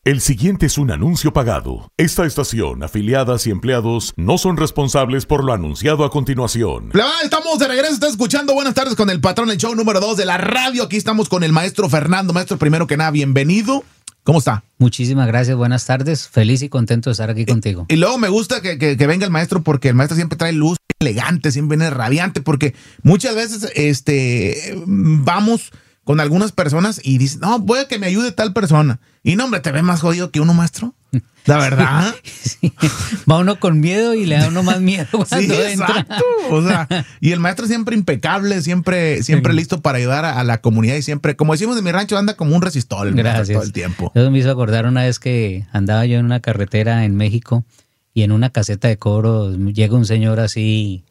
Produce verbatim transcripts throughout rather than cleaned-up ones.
El siguiente es un anuncio pagado. Esta estación, afiliadas y empleados no son responsables por lo anunciado a continuación. Estamos de regreso, está escuchando Buenas Tardes con el Patrón, el show número dos de la radio. Aquí estamos con el maestro Fernando. Maestro, primero que nada, bienvenido. ¿Cómo está? Muchísimas gracias, buenas tardes. Feliz y contento de estar aquí contigo. Y, y luego me gusta que, que, que venga el maestro, porque el maestro siempre trae luz, elegante, siempre viene radiante, porque muchas veces este, vamos con algunas personas y dicen, no, voy a que me ayude tal persona. Y no, hombre, ¿te ve más jodido que uno, maestro? ¿La verdad? Sí. Va uno con miedo y le da uno más miedo cuando sí, entra. Exacto. O sea, y el maestro siempre impecable, siempre, siempre sí. listo para ayudar a, a la comunidad y siempre, como decimos en mi rancho, anda como un resistol el Gracias. todo el tiempo. Eso me hizo acordar una vez que andaba yo en una carretera en México y en una caseta de cobro llega un señor así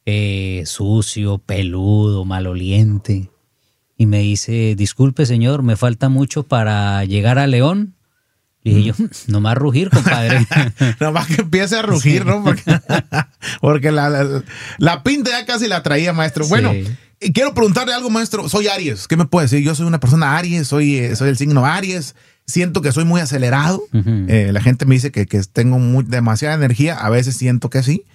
eh, sucio, peludo, maloliente y me dice, disculpe señor, me falta mucho para llegar a León. Y dije yo, nomás rugir, compadre. Nomás que empiece a rugir, sí. ¿no? Porque, porque la, la, la pinta ya casi la traía, maestro. Sí. Bueno, quiero preguntarle algo, maestro. Soy Aries. ¿Qué me puede decir? Yo soy una persona Aries, soy, soy el signo Aries. Siento que soy muy acelerado. Uh-huh. Eh, la gente me dice que, que tengo muy, demasiada energía. A veces siento que sí.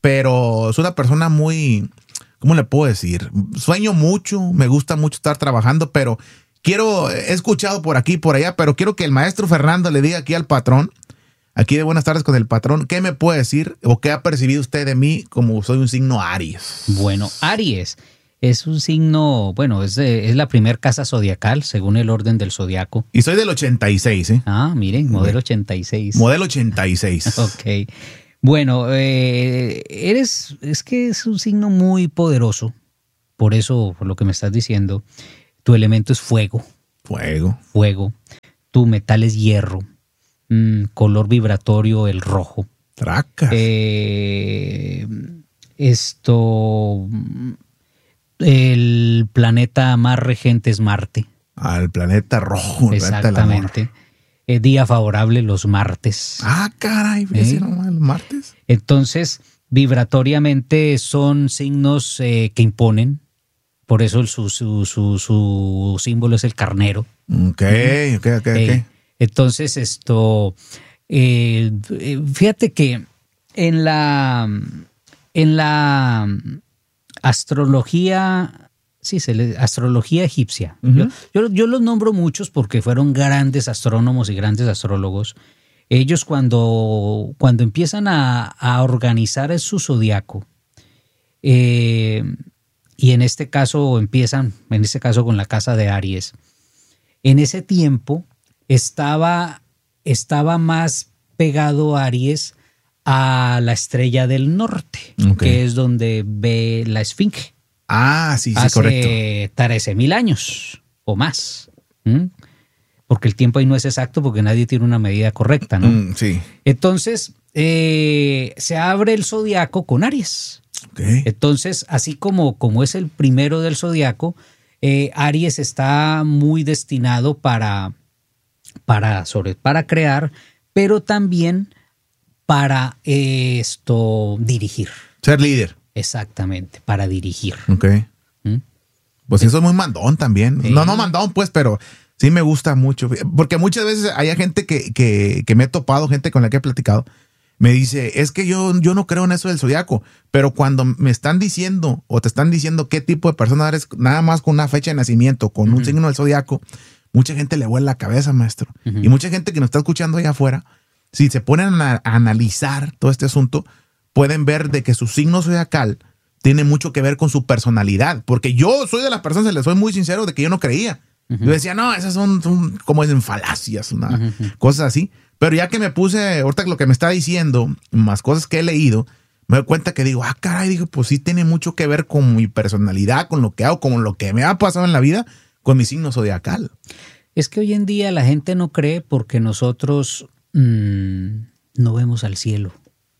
Pero soy una persona muy, ¿cómo le puedo decir? Sueño mucho, me gusta mucho estar trabajando, pero... Quiero, he escuchado por aquí y por allá, pero quiero que el maestro Fernando le diga aquí al patrón, aquí de Buenas Tardes con el Patrón, ¿qué me puede decir o qué ha percibido usted de mí como soy un signo Aries? Bueno, Aries es un signo, bueno, es, de, es la primer casa zodiacal según el orden del zodiaco. Y soy del ochenta y seis, ¿eh? Ah, miren, modelo ochenta y seis. Modelo ochenta y seis. Ok. Bueno, eh, eres, es que es un signo muy poderoso, por eso, por lo que me estás diciendo. Tu elemento es fuego. Fuego. Fuego. Tu metal es hierro. Mm, color vibratorio, el rojo. Tracas. Eh, esto. El planeta más regente es Marte. Al ah, planeta rojo. El Exactamente. Eh, día favorable los martes. Ah, caray. ¿Eh? ¿No, los martes? Entonces, vibratoriamente son signos eh, que imponen. Por eso su, su, su, su símbolo es el carnero. Ok, ok, ok, eh, ok. Entonces, esto, eh, fíjate que en la, en la astrología, sí, se le, astrología egipcia, uh-huh. yo, yo, yo los nombro muchos porque fueron grandes astrónomos y grandes astrólogos. Ellos cuando, cuando empiezan a, a organizar su zodiaco, eh, y en este caso empiezan, en este caso con la casa de Aries. En ese tiempo estaba, estaba más pegado Aries a la estrella del norte, okay. que es donde ve la Esfinge. Ah, sí, sí, Hace correcto. Hace trece mil años o más. ¿Mm? Porque el tiempo ahí no es exacto porque nadie tiene una medida correcta, ¿no? Mm, sí. Entonces, eh, se abre el zodiaco con Aries. Okay. Entonces, así como, como es el primero del zodiaco, eh, Aries está muy destinado para, para, sobre, para crear, pero también para eh, esto dirigir. Ser líder. Exactamente, para dirigir. Ok. ¿Mm? Pues eso es muy mandón también. Sí. No, no mandón, pues, pero sí me gusta mucho. Porque muchas veces hay gente que, que, que me he topado, gente con la que he platicado, me dice, es que yo, yo no creo en eso del zodiaco, pero cuando me están diciendo o te están diciendo qué tipo de persona eres, nada más con una fecha de nacimiento, con uh-huh. un signo del zodiaco, mucha gente le vuela la cabeza, maestro. Uh-huh. Y mucha gente que nos está escuchando allá afuera, si se ponen a, a analizar todo este asunto, pueden ver de que su signo zodiacal tiene mucho que ver con su personalidad. Porque yo soy de las personas, les soy muy sincero, de que yo no creía. Uh-huh. Yo decía, no, esas son, son como dicen, falacias, una, uh-huh. cosas así. Pero ya que me puse, ahorita lo que me está diciendo, más cosas que he leído, me doy cuenta que digo, ah, caray, digo, pues sí tiene mucho que ver con mi personalidad, con lo que hago, con lo que me ha pasado en la vida, con mi signo zodiacal. Es que hoy en día la gente no cree porque nosotros mmm, no vemos al cielo.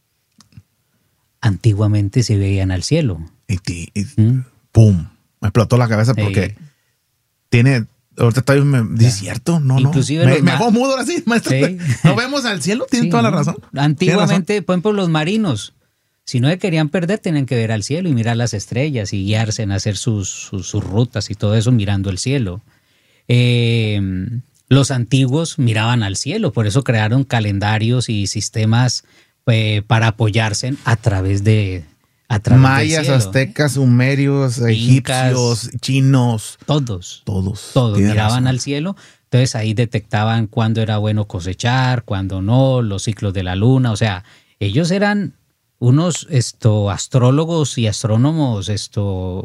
Antiguamente se veían al cielo. Y, y, y ¿Mm? pum, me explotó la cabeza porque eh. tiene... Ahorita todavía me dice, ¿cierto? No, Inclusive no. Me, me hago mudo ahora sí, maestro. Sí. ¿No vemos al cielo? Tiene sí, toda la razón. Antiguamente, razón? Por ejemplo, los marinos, si no se querían perder, tenían que ver al cielo y mirar las estrellas y guiarse en hacer sus, sus, sus rutas y todo eso mirando el cielo. Eh, Los antiguos miraban al cielo, por eso crearon calendarios y sistemas eh, para apoyarse a través de a través mayas, del cielo, aztecas, ¿eh? Sumerios, Incas, egipcios, chinos. Todos. Todos. Todos miraban razón. al cielo. Entonces ahí detectaban cuándo era bueno cosechar, cuándo no, los ciclos de la luna. O sea, ellos eran unos esto, astrólogos y astrónomos, esto,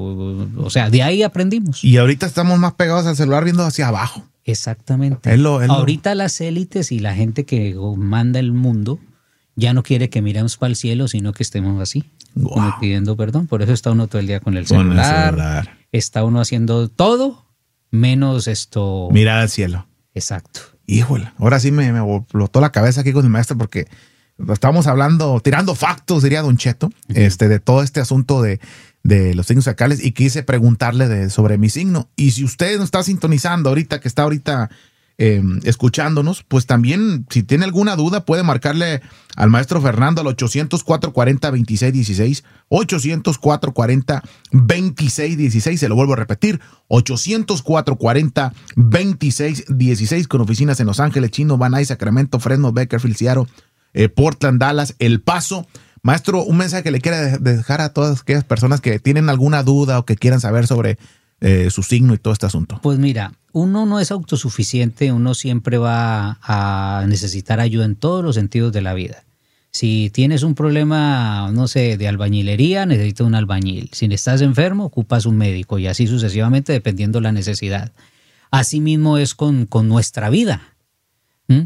o sea, de ahí aprendimos. Y ahorita estamos más pegados al celular viendo hacia abajo. Exactamente. Es lo, es ahorita lo... las élites y la gente que manda el mundo ya no quiere que miremos para el cielo, sino que estemos así, wow. como pidiendo perdón. Por eso está uno todo el día con el celular. Con el celular. Está uno haciendo todo menos esto. Mirar al cielo. Exacto. Híjole, ahora sí me, me explotó la cabeza aquí con mi maestro porque estábamos hablando, tirando factos, diría Don Cheto, uh-huh. este, de todo este asunto de, de los signos zodiacales y quise preguntarle de, sobre mi signo. Y si usted nos está sintonizando ahorita, que está ahorita eh, escuchándonos, pues también, si tiene alguna duda, puede marcarle al maestro Fernando al ochocientos, cuatrocientos cuarenta, veintiséis dieciséis, ochocientos, cuatrocientos cuarenta, veintiséis dieciséis, se lo vuelvo a repetir, ochocientos, cuatrocientos cuarenta, veintiséis dieciséis, con oficinas en Los Ángeles, Chino, Van Nuys, Sacramento, Fresno, Bakersfield, Seattle, eh, Portland, Dallas, El Paso. Maestro, un mensaje que le quiera de- dejar a todas aquellas personas que tienen alguna duda o que quieran saber sobre eh, su signo y todo este asunto. Pues mira, uno no es autosuficiente, uno siempre va a necesitar ayuda en todos los sentidos de la vida. Si tienes un problema, no sé, de albañilería, necesitas un albañil. Si estás enfermo, ocupas un médico y así sucesivamente dependiendo la necesidad. Así mismo es con, con nuestra vida. ¿Mm?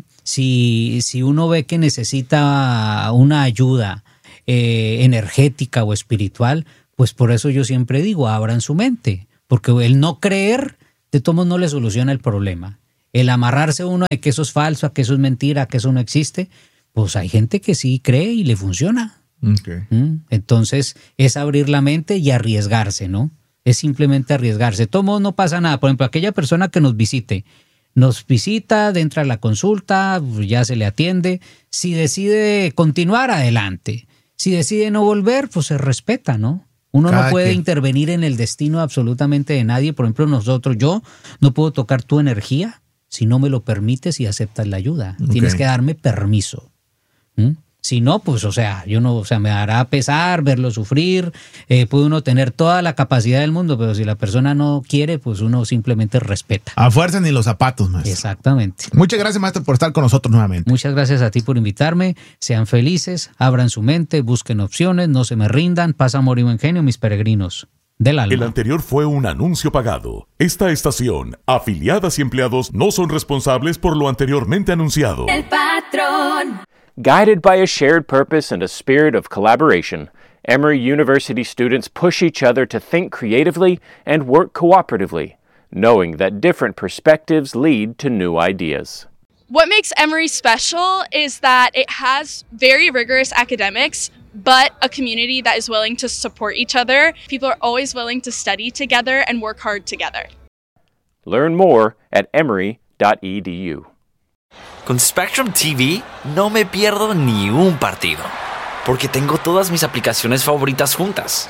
Si, si uno ve que necesita una ayuda eh, energética o espiritual, pues por eso yo siempre digo, abran su mente. Porque el no creer, de todos modos, no le soluciona el problema. El amarrarse uno de que eso es falso, a que eso es mentira, a que eso no existe, pues hay gente que sí cree y le funciona. Okay. ¿Mm? Entonces es abrir la mente y arriesgarse, ¿no? Es simplemente arriesgarse. De todos modos no pasa nada. Por ejemplo, aquella persona que nos visite, nos visita, entra a la consulta, ya se le atiende. Si decide continuar, adelante. Si decide no volver, pues se respeta, ¿no? Uno Cada no puede quien. intervenir en el destino absolutamente de nadie. Por ejemplo, nosotros, yo no puedo tocar tu energía si no me lo permites y aceptas la ayuda. Ok. Tienes que darme permiso. ¿Mm? Si no, pues, o sea, yo no, o sea, me hará pesar, verlo sufrir, eh, puede uno tener toda la capacidad del mundo, pero si la persona no quiere, pues uno simplemente respeta. A fuerza ni los zapatos, maestro. Exactamente. Muchas gracias, maestro, por estar con nosotros nuevamente. Muchas gracias a ti por invitarme. Sean felices, abran su mente, busquen opciones, no se me rindan. Paz, amor y buen genio, mis peregrinos del alma. El anterior fue un anuncio pagado. Esta estación, afiliadas y empleados no son responsables por lo anteriormente anunciado. El patrón. Guided by a shared purpose and a spirit of collaboration, Emory University students push each other to think creatively and work cooperatively, knowing that different perspectives lead to new ideas. What makes Emory special is that it has very rigorous academics, but a community that is willing to support each other. People are always willing to study together and work hard together. Learn more at emory dot e d u. Con Spectrum T V no me pierdo ni un partido, porque tengo todas mis aplicaciones favoritas juntas.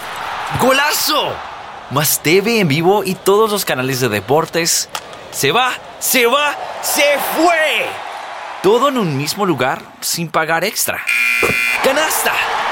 ¡Golazo! Más T V en vivo y todos los canales de deportes. ¡Se va! ¡Se va! ¡Se fue! Todo en un mismo lugar sin pagar extra. ¡Canasta!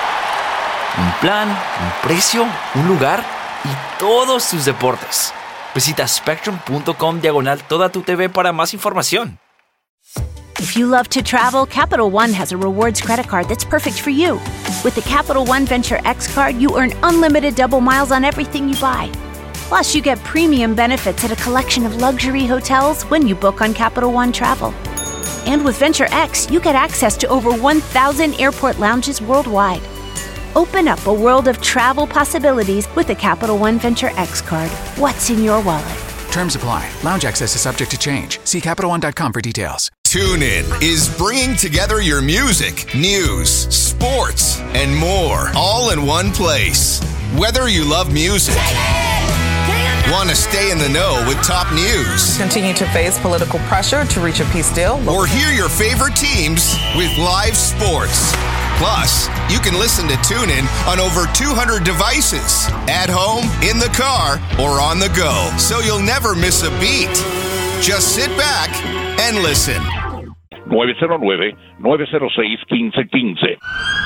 Un plan, un precio, un lugar y todos tus deportes. Visita spectrum punto com diagonal toda tu T V para más información. If you love to travel, Capital One has a rewards credit card that's perfect for you. With the Capital One Venture X card, you earn unlimited double miles on everything you buy. Plus, you get premium benefits at a collection of luxury hotels when you book on Capital One Travel. And with Venture X, you get access to over one thousand airport lounges worldwide. Open up a world of travel possibilities with the Capital One Venture X card. What's in your wallet? Terms apply. Lounge access is subject to change. See Capital One dot com for details. TuneIn is bringing together your music, news, sports, and more, all in one place. Whether you love music, want to stay in the know with top news, Continue to face political pressure to reach a peace deal. or hear your favorite teams with live sports. Plus, you can listen to TuneIn on over two hundred devices, at home, in the car, or on the go, so you'll never miss a beat. Just sit back and listen. nueve cero nueve, nueve cero seis, uno cinco uno cinco.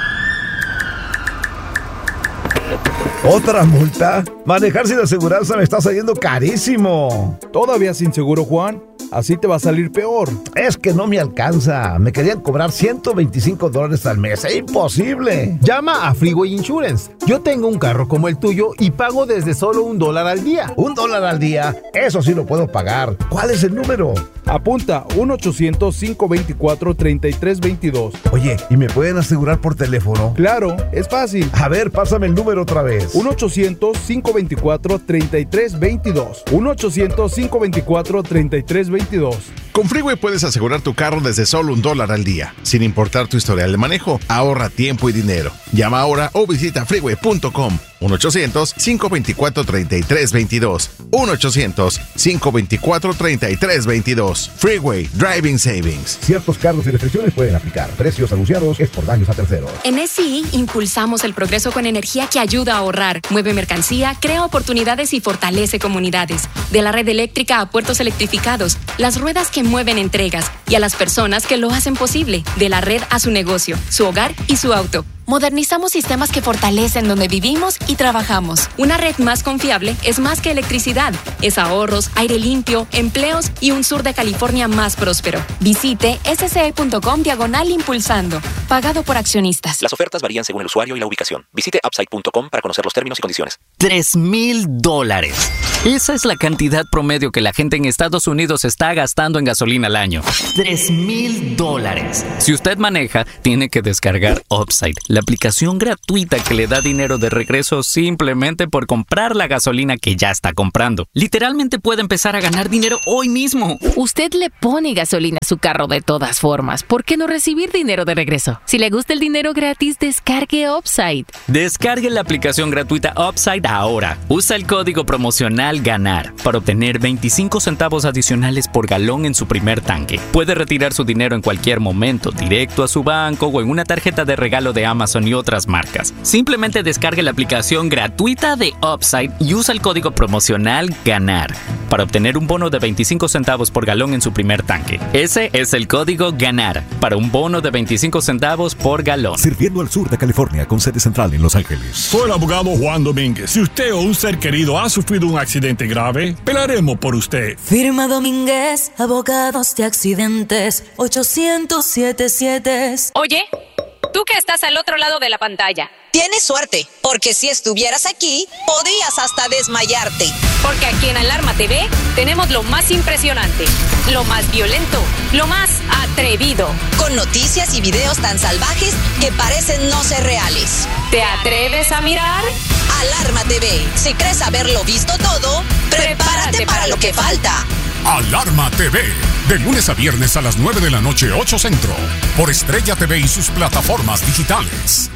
¿Otra multa? Manejar sin aseguranza me está saliendo carísimo. ¿Todavía sin seguro, Juan? Así te va a salir peor. Es que no me alcanza. Me querían cobrar ciento veinticinco dólares al mes. ¡Es imposible! Llama a Freeway Insurance. Yo tengo un carro como el tuyo y pago desde solo un dólar al día. ¿Un dólar al día? Eso sí lo puedo pagar. ¿Cuál es el número? Apunta, uno ochocientos, cinco veinticuatro, treinta y tres veintidós. Oye, ¿y me pueden asegurar por teléfono? Claro, es fácil. A ver, pásame el número otra vez. uno ochocientos, cinco veinticuatro, treinta y tres veintidós. uno ochocientos, cinco veinticuatro, treinta y tres veintidós. Con Freeway puedes asegurar tu carro desde solo un dólar al día, sin importar tu historial de manejo. Ahorra tiempo y dinero. Llama ahora o visita freeway punto com. uno ochocientos, cinco veinticuatro, treinta y tres veintidós. uno ochocientos, cinco veinticuatro, treinta y tres veintidós. Freeway Driving Savings. Ciertos cargos y restricciones pueden aplicar. Precios anunciados es por daños a terceros. En S I impulsamos el progreso con energía que ayuda a ahorrar, mueve mercancía, crea oportunidades y fortalece comunidades. De la red eléctrica a puertos electrificados, las ruedas que mueven entregas y a las personas que lo hacen posible. De la red a su negocio, su hogar y su auto. Modernizamos sistemas que fortalecen donde vivimos y trabajamos. Una red más confiable es más que electricidad. Es ahorros, aire limpio, empleos y un sur de California más próspero. Visite sce.com diagonal impulsando. Pagado por accionistas. Las ofertas varían según el usuario y la ubicación. Visite upside punto com para conocer los términos y condiciones. Tres mil dólares. Esa es la cantidad promedio que la gente en Estados Unidos está gastando en gasolina al año. Tres mil dólares. Si usted maneja, tiene que descargar Upside, la aplicación gratuita que le da dinero de regreso simplemente por comprar la gasolina que ya está comprando. Literalmente puede empezar a ganar dinero hoy mismo. Usted le pone gasolina a su carro de todas formas. ¿Por qué no recibir dinero de regreso? Si le gusta el dinero gratis, descargue Upside. Descargue la aplicación gratuita Upside ahora. Usa el código promocional GANAR para obtener veinticinco centavos adicionales por galón en su primer tanque. Puede retirar su dinero en cualquier momento, directo a su banco o en una tarjeta de regalo de Amazon y otras marcas. Simplemente descargue la aplicación gratuita de Upside y usa el código promocional GANAR para obtener un bono de veinticinco centavos por galón en su primer tanque. Ese es el código GANAR para un bono de veinticinco centavos por galón. Sirviendo al sur de California con sede central en Los Ángeles. Soy el abogado Juan Domínguez. Si usted o un ser querido ha sufrido un accidente grave, pelaremos por usted. Firma Domínguez, abogados de accidentes, ochocientos setenta y siete. Oye, tú que estás al otro lado de la pantalla. Tienes suerte, porque si estuvieras aquí, podrías hasta desmayarte. Porque aquí en Alarma T V tenemos lo más impresionante, lo más violento, lo más atrevido. Con noticias y videos tan salvajes que parecen no ser reales. ¿Te atreves a mirar? Alarma T V. Si crees haberlo visto todo, prepárate, prepárate para, para lo que falta. Alarma T V, de lunes a viernes a las nueve de la noche, ocho Centro, por Estrella T V y sus plataformas digitales.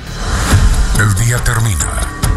El día termina.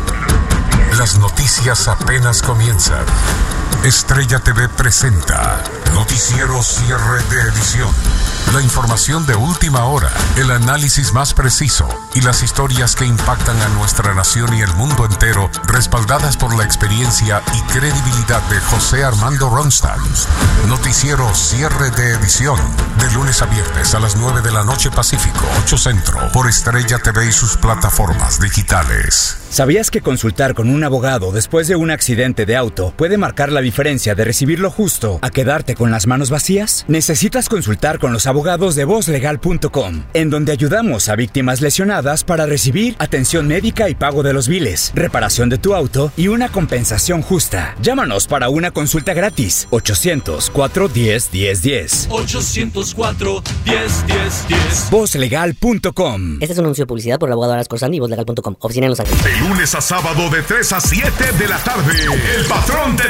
Las noticias apenas comienzan. Estrella T V presenta Noticiero Cierre de Edición. La información de última hora, el análisis más preciso y las historias que impactan a nuestra nación y el mundo entero, respaldadas por la experiencia y credibilidad de José Armando Ronstadt. Noticiero Cierre de Edición, de lunes a viernes a las nueve de la noche Pacífico, ocho Centro, por Estrella T V y sus plataformas digitales. ¿Sabías que consultar con un abogado después de un accidente de auto puede marcar la diferencia de recibir lo justo a quedarte con las manos vacías? Necesitas consultar con los abogados de voz legal punto com, en donde ayudamos a víctimas lesionadas para recibir atención médica y pago de los biles, reparación de tu auto y una compensación justa. Llámanos para una consulta gratis. ochocientos, cuatro diez, diez diez. ochocientos cuatro, diez, diez, diez. voz legal punto com. Este es un anuncio de publicidad por el abogado Aras Corsani y voz legal punto com. Oficina en Los Ángeles. De lunes a sábado de tres a siete de la tarde. El patrón de